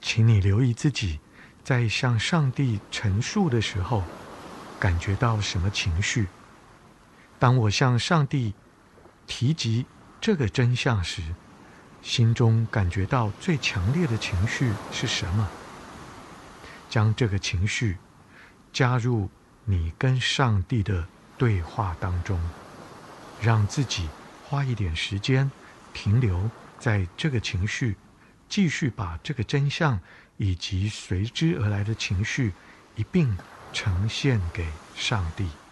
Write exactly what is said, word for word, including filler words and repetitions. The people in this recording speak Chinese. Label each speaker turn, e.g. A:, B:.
A: 请你留意自己在向上帝陈述的时候，感觉到什么情绪。当我向上帝提及这个真相时，心中感觉到最强烈的情绪是什么？将这个情绪加入你跟上帝的对话当中，让自己花一点时间停留在这个情绪，继续把这个真相以及随之而来的情绪一并呈现给上帝。